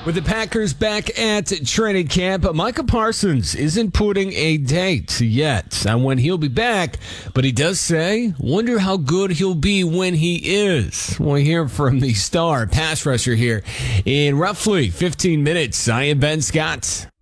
With the Packers back at training camp, Micah Parsons isn't putting a date yet on when he'll be back, but he does say, wonder how good he'll be when he is. We'll hear from the star pass rusher here in roughly 15 minutes. I am Ben Scott.